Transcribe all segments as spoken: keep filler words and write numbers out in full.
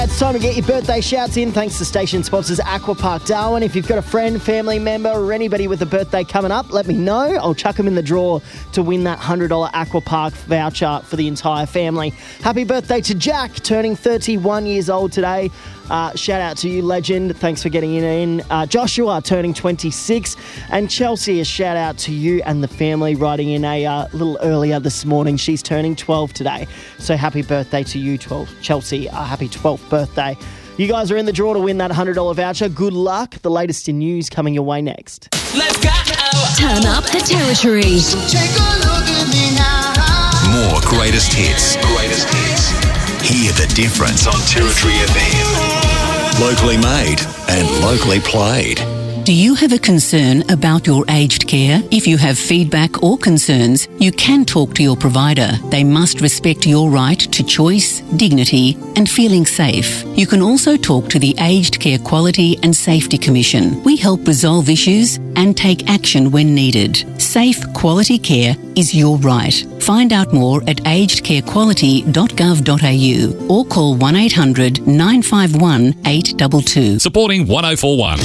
It's time to get your birthday shouts in thanks to station sponsors Aqua Park Darwin. If you've got a friend, family member or anybody with a birthday coming up, let me know. I'll chuck them in the draw to win that one hundred dollars Aqua Park voucher for the entire family. Happy birthday to Jack, turning thirty-one years old today. Uh, shout out to you, legend. Thanks for getting it in. Uh, Joshua, turning twenty-six. And Chelsea, a shout out to you and the family, writing in a uh, little earlier this morning. She's turning twelve today. So happy birthday to you, twelve Chelsea. Uh, happy twelfth birthday. You guys are in the draw to win that one hundred dollars voucher. Good luck. The latest in news coming your way next. Let's go. Turn up the territory. Take a look at me now. More greatest hits. Greatest hits. Hear the difference on Territory F M. Locally made and locally played. Do you have a concern about your aged care? If you have feedback or concerns, you can talk to your provider. They must respect your right to choice, dignity, and feeling safe. You can also talk to the Aged Care Quality and Safety Commission. We help resolve issues and take action when needed. Safe, quality care is your right. Find out more at aged care quality dot gov dot a u or call one eight hundred nine five one eight two two. Supporting one oh four one.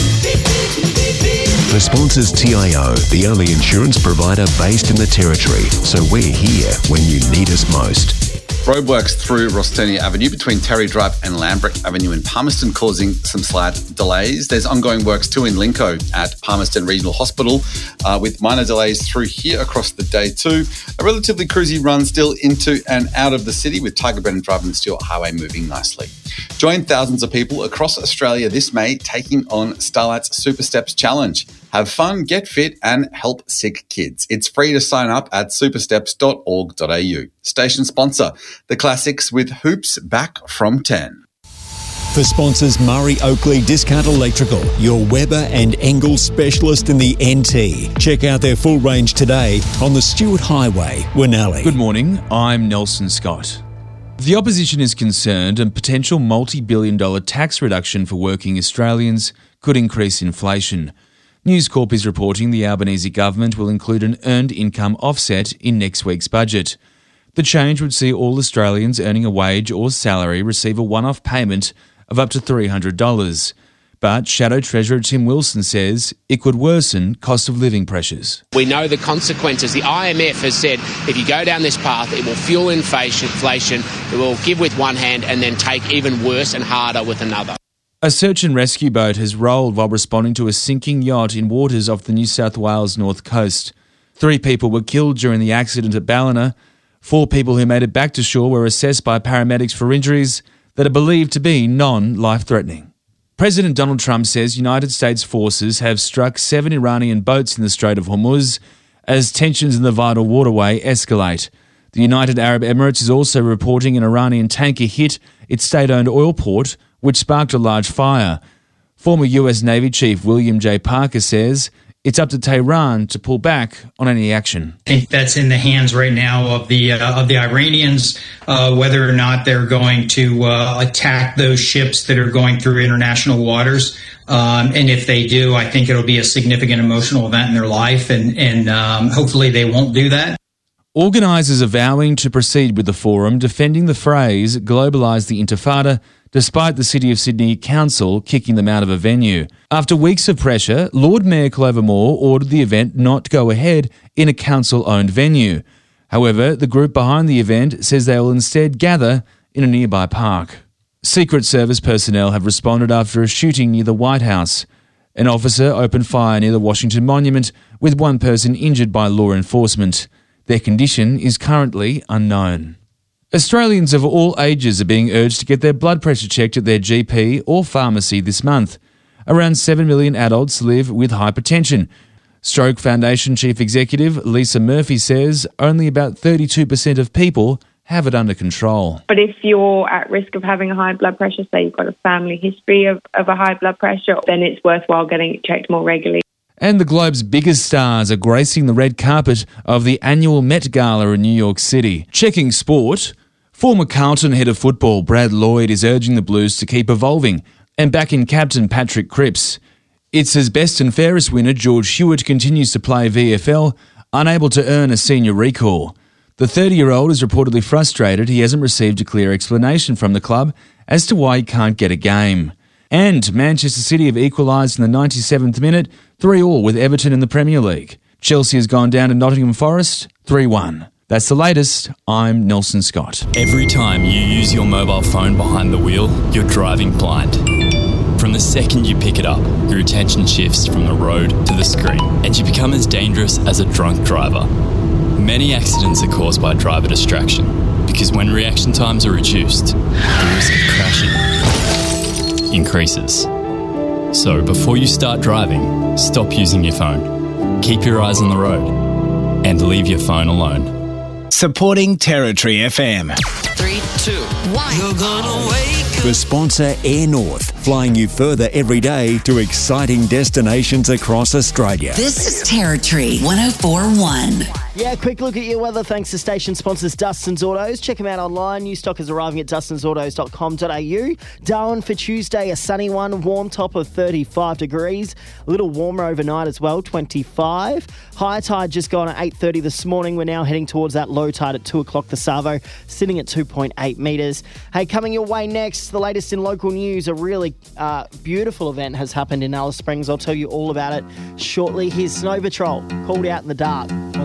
The sponsors T I O, the only insurance provider based in the Territory. So we're here when you need us most. Roadworks through Rostonia Avenue between Terry Drive and Lambrecht Avenue in Palmerston causing some slight delays. There's ongoing works too in Linco at Palmerston Regional Hospital uh, with minor delays through here across the day too. A relatively cruisy run still into and out of the city with Tiger Brennan Drive and the Stewart Highway moving nicely. Join thousands of people across Australia this May taking on Starlight's Super Steps Challenge. Have fun, get fit and help sick kids. It's free to sign up at supersteps dot org dot a u. Station sponsor, the Classics with Hoops back from ten. For sponsors Murray Oakley Discount Electrical, your Weber and Engel specialist in the N T. Check out their full range today on the Stewart Highway, Winnellie. Good morning, I'm Nelson Scott. The opposition is concerned a potential multi-billion dollar tax reduction for working Australians could increase inflation. News Corp is reporting the Albanese government will include an earned income offset in next week's budget. The change would see all Australians earning a wage or salary receive a one-off payment of up to three hundred dollars. But Shadow Treasurer Tim Wilson says it could worsen cost of living pressures. We know the consequences. The I M F has said if you go down this path, it will fuel inflation, inflation, it will give with one hand and then take even worse and harder with another. A search and rescue boat has rolled while responding to a sinking yacht in waters off the New South Wales north coast. Three people were killed during the accident at Ballina. Four people who made it back to shore were assessed by paramedics for injuries that are believed to be non-life-threatening. President Donald Trump says United States forces have struck seven Iranian boats in the Strait of Hormuz as tensions in the vital waterway escalate. The United Arab Emirates is also reporting an Iranian tanker hit its state-owned oil port, which sparked a large fire. Former U S Navy Chief William J. Parker says it's up to Tehran to pull back on any action. I think that's in the hands right now of the uh, of the Iranians, uh, whether or not they're going to uh, attack those ships that are going through international waters. Um, and if they do, I think it'll be a significant emotional event in their life, and, and um, hopefully they won't do that. Organisers are vowing to proceed with the forum, defending the phrase "globalise the Intifada," despite the City of Sydney Council kicking them out of a venue. After weeks of pressure, Lord Mayor Clover Moore ordered the event not to go ahead in a council-owned venue. However, the group behind the event says they will instead gather in a nearby park. Secret Service personnel have responded after a shooting near the White House. An officer opened fire near the Washington Monument, with one person injured by law enforcement. Their condition is currently unknown. Australians of all ages are being urged to get their blood pressure checked at their G P or pharmacy this month. Around seven million adults live with hypertension. Stroke Foundation Chief Executive Lisa Murphy says only about thirty-two percent of people have it under control. But if you're at risk of having a high blood pressure, say you've got a family history of, of a high blood pressure, then it's worthwhile getting it checked more regularly. And the globe's biggest stars are gracing the red carpet of the annual Met Gala in New York City. Checking sport, former Carlton head of football Brad Lloyd is urging the Blues to keep evolving and backing captain Patrick Cripps. It's as best and fairest winner George Hewitt continues to play V F L, unable to earn a senior recall. The thirty-year-old is reportedly frustrated he hasn't received a clear explanation from the club as to why he can't get a game. And Manchester City have equalised in the ninety-seventh minute, three all with Everton in the Premier League. Chelsea has gone down to Nottingham Forest, three one. That's the latest. I'm Nelson Scott. Every time you use your mobile phone behind the wheel, you're driving blind. From the second you pick it up, your attention shifts from the road to the screen, and you become as dangerous as a drunk driver. Many accidents are caused by driver distraction, because when reaction times are reduced, the risk of crashing increases. So before you start driving, stop using your phone. Keep your eyes on the road, and leave your phone alone. Supporting Territory F M. Three, two, one. You're gonna wake up. The sponsor Air North, flying you further every day to exciting destinations across Australia. This is Territory one oh four point one. Yeah, quick look at your weather thanks to station sponsors Dustin's Autos. Check them out online. New stock is arriving at dustins autos dot com dot a u. Darwin for Tuesday, a sunny one, warm top of thirty-five degrees. A little warmer overnight as well, twenty-five. High tide just gone at eight thirty this morning. We're now heading towards that low tide at two o'clock the Savo, sitting at two point eight metres. Hey, coming your way next, the latest in local news. A really uh, beautiful event has happened in Alice Springs. I'll tell you all about it shortly. Here's Snow Patrol, Called Out in the Dark.